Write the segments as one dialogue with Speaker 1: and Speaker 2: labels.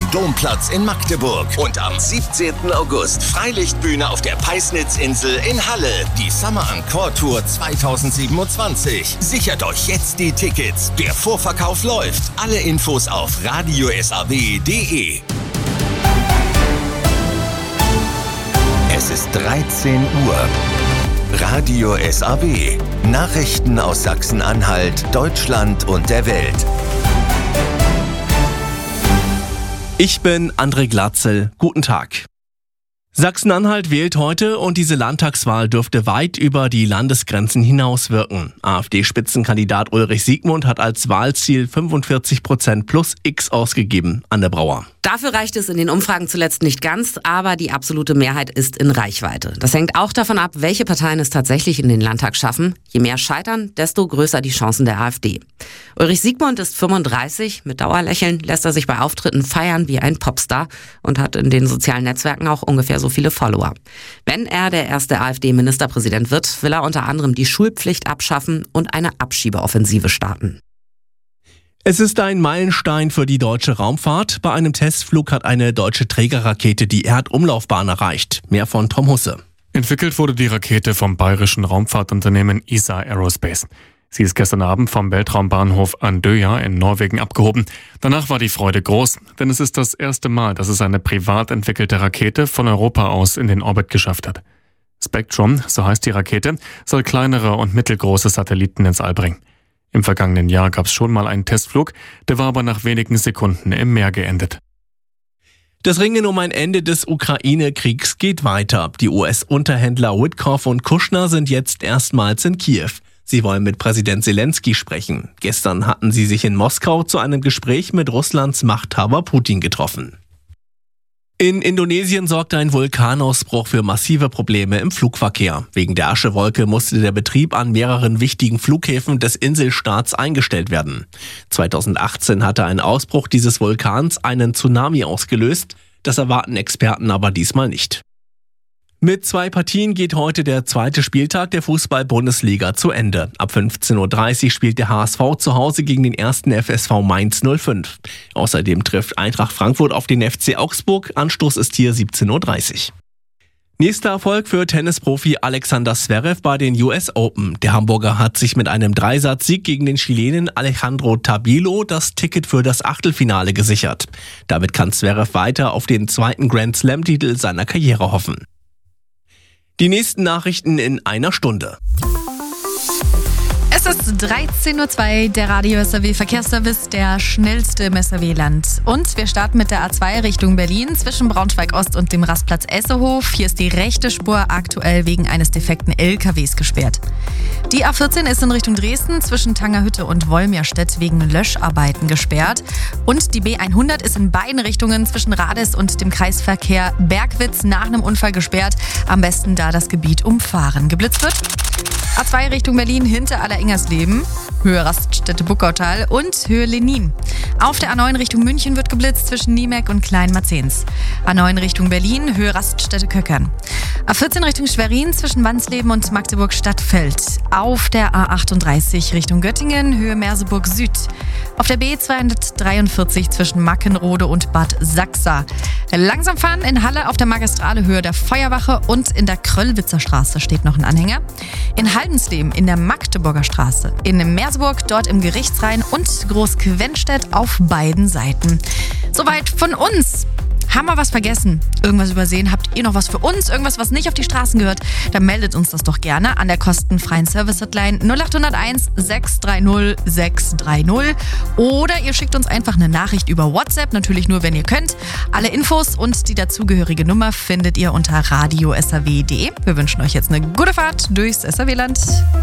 Speaker 1: Domplatz in Magdeburg. Und am 17. August Freilichtbühne auf der Peisnitzinsel in Halle. Die Summer Encore Tour 2027. Sichert euch jetzt die Tickets. Der Vorverkauf läuft. Alle Infos auf radiosaw.de. Es ist 13 Uhr. Radio SAW. Nachrichten aus Sachsen-Anhalt, Deutschland und der Welt.
Speaker 2: Ich bin André Glatzel. Guten Tag. Sachsen-Anhalt wählt heute und diese Landtagswahl dürfte weit über die Landesgrenzen hinaus wirken. AfD-Spitzenkandidat Ulrich Siegmund hat als Wahlziel 45% plus X ausgegeben. Anne Brauer.
Speaker 3: Dafür reicht es in den Umfragen zuletzt nicht ganz, aber die absolute Mehrheit ist in Reichweite. Das hängt auch davon ab, welche Parteien es tatsächlich in den Landtag schaffen. Je mehr scheitern, desto größer die Chancen der AfD. Ulrich Siegmund ist 35, mit Dauerlächeln lässt er sich bei Auftritten feiern wie ein Popstar und hat in den sozialen Netzwerken auch ungefähr so viele Follower. Wenn er der erste AfD-Ministerpräsident wird, will er unter anderem die Schulpflicht abschaffen und eine Abschiebeoffensive starten.
Speaker 2: Es ist ein Meilenstein für die deutsche Raumfahrt. Bei einem Testflug hat eine deutsche Trägerrakete die Erdumlaufbahn erreicht. Mehr von Tom Husse.
Speaker 4: Entwickelt wurde die Rakete vom bayerischen Raumfahrtunternehmen ESA Aerospace. Sie ist gestern Abend vom Weltraumbahnhof Andøya in Norwegen abgehoben. Danach war die Freude groß, denn es ist das erste Mal, dass es eine privat entwickelte Rakete von Europa aus in den Orbit geschafft hat. Spectrum, so heißt die Rakete, soll kleinere und mittelgroße Satelliten ins All bringen. Im vergangenen Jahr gab es schon mal einen Testflug, der war aber nach wenigen Sekunden im Meer geendet.
Speaker 2: Das Ringen um ein Ende des Ukraine-Kriegs geht weiter. Die US-Unterhändler Witkoff und Kushner sind jetzt erstmals in Kiew. Sie wollen mit Präsident Zelensky sprechen. Gestern hatten sie sich in Moskau zu einem Gespräch mit Russlands Machthaber Putin getroffen. In Indonesien sorgte ein Vulkanausbruch für massive Probleme im Flugverkehr. Wegen der Aschewolke musste der Betrieb an mehreren wichtigen Flughäfen des Inselstaats eingestellt werden. 2018 hatte ein Ausbruch dieses Vulkans einen Tsunami ausgelöst. Das erwarten Experten aber diesmal nicht. Mit 2 Partien geht heute der zweite Spieltag der Fußball-Bundesliga zu Ende. Ab 15:30 Uhr spielt der HSV zu Hause gegen den 1. FSV Mainz 05. Außerdem trifft Eintracht Frankfurt auf den FC Augsburg. Anstoß ist hier 17:30 Uhr. Nächster Erfolg für Tennisprofi Alexander Zverev bei den US Open. Der Hamburger hat sich mit einem Dreisatz-Sieg gegen den Chilenen Alejandro Tabilo das Ticket für das Achtelfinale gesichert. Damit kann Zverev weiter auf den zweiten Grand-Slam-Titel seiner Karriere hoffen. Die nächsten Nachrichten in einer Stunde.
Speaker 5: Es ist 13:02 Uhr, der Radio SAW Verkehrsservice, der schnellste im SAW-Land. Und wir starten mit der A2 Richtung Berlin zwischen Braunschweig-Ost und dem Rastplatz Essehof. Hier ist die rechte Spur aktuell wegen eines defekten LKWs gesperrt. Die A14 ist in Richtung Dresden zwischen Tangerhütte und Wolmirstedt wegen Löscharbeiten gesperrt. Und die B100 ist in beiden Richtungen zwischen Rades und dem Kreisverkehr Bergwitz nach einem Unfall gesperrt. Am besten da das Gebiet umfahren. Geblitzt wird A2 Richtung Berlin hinter Alleringers-Leben, Höhe Raststätte Buckautal und Höhe Lenin. Auf der A9 Richtung München wird geblitzt zwischen Niemek und Kleinmarzens. A9 Richtung Berlin, Höhe Raststätte Köckern. A14 Richtung Schwerin zwischen Wansleben und Magdeburg-Stadtfeld. Auf der A38 Richtung Göttingen, Höhe Merseburg Süd. Auf der B243 zwischen Mackenrode und Bad Sachsa. Langsam fahren in Halle auf der Magistrale Höhe der Feuerwache und in der Kröllwitzer Straße steht noch ein Anhänger. In Haldensleben in der Magdeburger Straße. In Merseburg dort im Gerichtsrhein und Großquenstedt auf beiden Seiten. Soweit von uns. Haben wir was vergessen? Irgendwas übersehen? Habt ihr noch was für uns? Irgendwas, was nicht auf die Straßen gehört? Dann meldet uns das doch gerne an der kostenfreien Service-Hotline 0801 630 630. Oder ihr schickt uns einfach eine Nachricht über WhatsApp, natürlich nur, wenn ihr könnt. Alle Infos und die dazugehörige Nummer findet ihr unter radiosaw.de. Wir wünschen euch jetzt eine gute Fahrt durchs SAW-Land.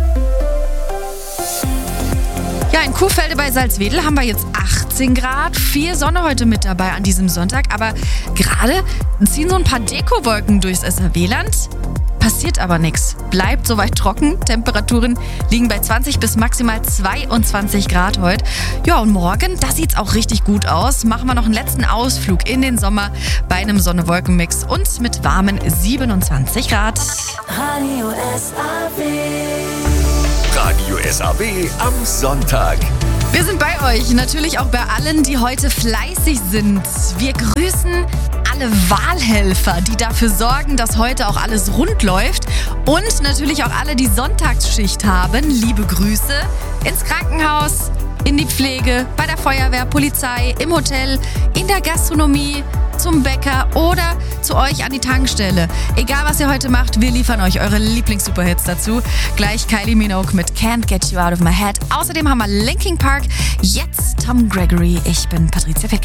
Speaker 5: Ja, in Kuhfelde bei Salzwedel haben wir jetzt 18 Grad, viel Sonne heute mit dabei an diesem Sonntag, aber gerade ziehen so ein paar Dekowolken durchs SAW-Land. Passiert aber nichts. Bleibt soweit trocken. Temperaturen liegen bei 20 bis maximal 22 Grad heute. Ja, und morgen, da sieht's auch richtig gut aus. Machen wir noch einen letzten Ausflug in den Sommer bei einem Sonne-Wolken-Mix und mit warmen 27 Grad.
Speaker 1: Radio SAW. Radio SAW am Sonntag.
Speaker 5: Wir sind bei euch, natürlich auch bei allen, die heute fleißig sind. Wir grüßen alle Wahlhelfer, die dafür sorgen, dass heute auch alles rund läuft. Und natürlich auch alle, die Sonntagsschicht haben. Liebe Grüße ins Krankenhaus, in die Pflege, bei der Feuerwehr, Polizei, im Hotel, in der Gastronomie, zum Bäcker oder zu euch an die Tankstelle. Egal, was ihr heute macht, wir liefern euch eure Lieblings-Superhits dazu. Gleich Kylie Minogue mit Can't Get You Out of My Head. Außerdem haben wir Linkin Park, jetzt Tom Gregory. Ich bin Patricia Fick.